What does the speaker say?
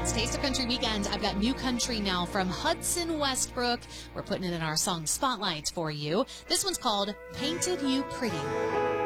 It's Taste of Country Weekend. I've got new country now from Hudson Westbrook. We're putting it in our song Spotlight for you. This one's called Painted You Pretty.